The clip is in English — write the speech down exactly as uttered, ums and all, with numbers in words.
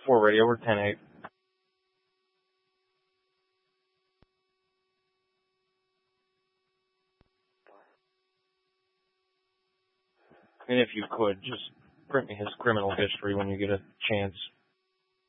four radio, we're ten eight. And if you could, just print me his criminal history when you get a chance.